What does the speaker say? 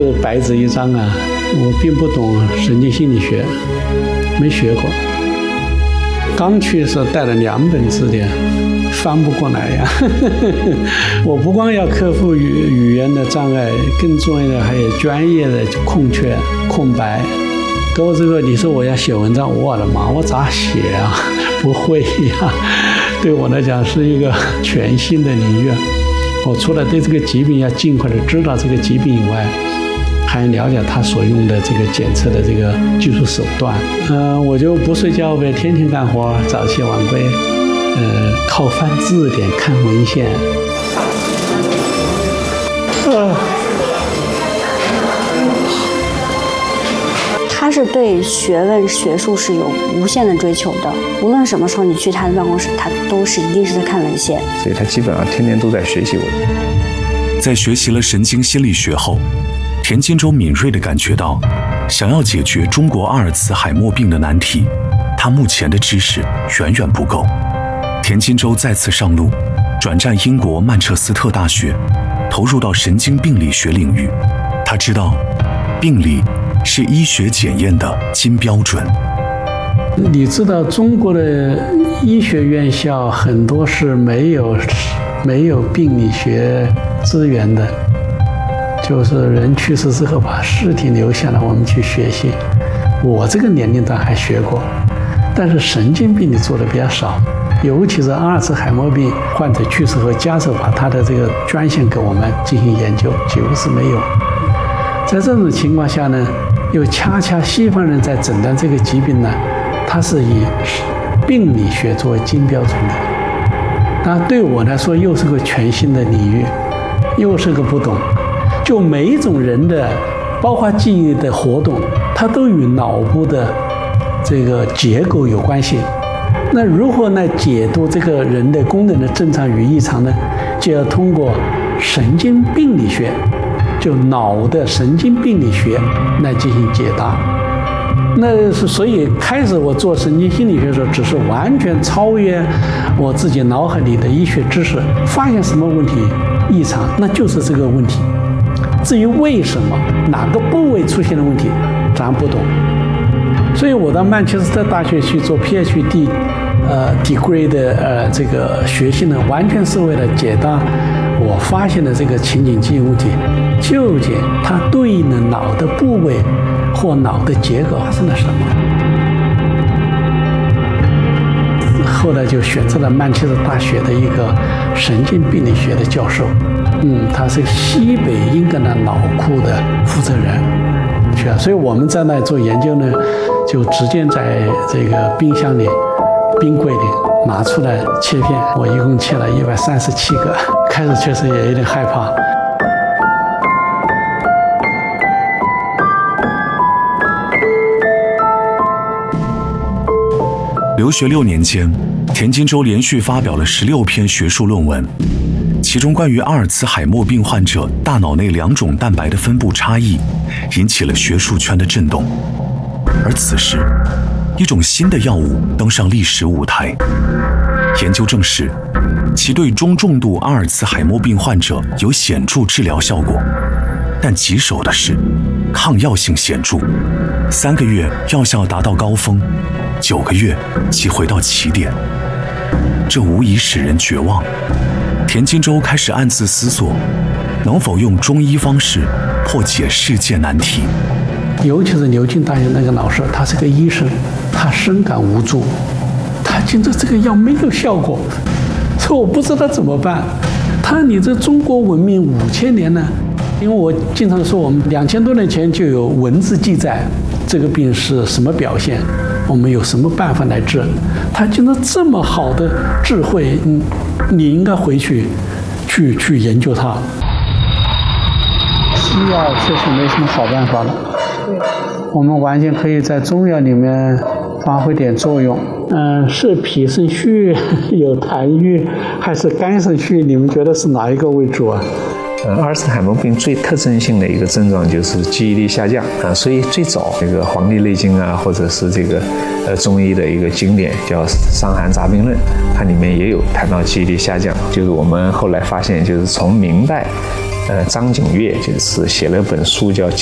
白纸一张啊，我并不懂神经心理学，没学过。刚去时带了2本字典，翻不过来呀。我不光要克服语言的障碍，更重要的还有专业的空缺、空白。给我这个，你说我要写文章，我的妈，我咋写啊？不会呀。对我来讲是一个全新的领域。我除了对这个疾病要尽快的知道这个疾病以外，还了解他所用的这个检测的这个技术手段。我就不睡觉呗，天天干活，早起晚归。靠翻字典看文献。 他是对学问学术是有无限的追求的，无论什么时候你去他的办公室，他都是一定是在看文献， 所以他基本上天天都在学习我。 在学习了神经心理学后，田金洲敏锐地感觉到，想要解决中国阿尔茨海默病的难题，他目前的知识远远不够。田金洲再次上路，转战英国曼彻斯特大学，投入到神经病理学领域。他知道，病理是医学检验的金标准。 你知道中国的医学院校很多是没有病理学资源的，就是人去世之后把尸体留下来，我们去学习。我这个年龄段还学过，但是神经病理做的比较少，尤其是阿尔茨海默病患者去世后，家属把他的这个捐献给我们进行研究，几乎是没有。在这种情况下呢，又恰恰西方人在诊断这个疾病呢，它是以病理学作为金标准的。那对我来说又是个全新的领域，又是个不懂。就每一种人的，包括记忆的活动，它都与脑部的这个结构有关系。那如何来解读这个人的功能的正常与异常呢？就要通过神经病理学，就脑的神经病理学来进行解答。那是所以开始我做神经心理学的时候，只是完全超越我自己脑海里的医学知识，发现什么问题异常，那就是这个问题。至于为什么哪个部位出现了问题，咱不懂。所以我到曼彻斯特大学去做 PhD degree 的这个学习呢，完全是为了解答我发现的这个情景记忆问题，究竟它对应的脑的部位或脑的结构发生了什么。后来就选择了曼彻斯特大学的一个神经病理学的教授，他是西北英格兰脑库的负责人，所以我们在那做研究呢，就直接在这个冰箱里、冰柜里拿出来切片，我一共切了137个，开始确实也有点害怕。 留学6年间，田金洲连续发表了16篇学术论文，其中关于阿尔茨海默病患者大脑内2种蛋白的分布差异，引起了学术圈的震动。而此时，一种新的药物登上历史舞台，研究证实，其对中重度阿尔茨海默病患者有显著治疗效果，但棘手的是，抗药性显著，3个月药效达到高峰，9个月即回到起点，这无疑使人绝望。田金洲开始暗自思索，能否用中医方式破解世界难题。 尤其是牛津大学那个老师，他是个医生，他深感无助，他觉得这个药没有效果，说我不知道怎么办。他说你这中国文明5000年呢？因为我经常说，我们2000多年前就有文字记载，这个病是什么表现，我们有什么办法来治。他觉得这么好的智慧，你应该回去研究它。西药确实没什么好办法了，我们完全可以在中药里面发挥点作用。是脾肾虚有痰郁，还是肝肾虚？你们觉得是哪一个为主啊？ 阿尔茨海默病最特征性的一个症状就是记忆力下降啊，所以最早这个《黄帝内经》啊，或者是这个中医的一个经典叫《伤寒杂病论》，它里面也有谈到记忆力下降。就是我们后来发现，就是从明代张景岳就是写了本书叫《